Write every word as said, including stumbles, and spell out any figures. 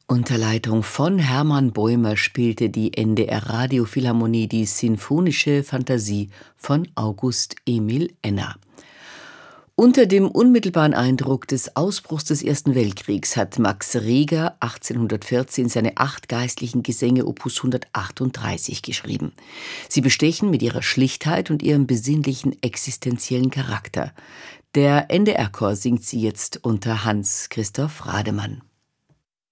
Unter Leitung von Hermann Bäumer spielte die N D R Radiophilharmonie die Sinfonische Fantasie von August Emil Enner. Unter dem unmittelbaren Eindruck des Ausbruchs des Ersten Weltkriegs hat Max Reger achtzehnhundertvierzehn seine acht geistlichen Gesänge Opus hundertachtunddreißig geschrieben. Sie bestechen mit ihrer Schlichtheit und ihrem besinnlichen existenziellen Charakter. Der N D R-Chor singt sie jetzt unter Hans Christoph Rademann.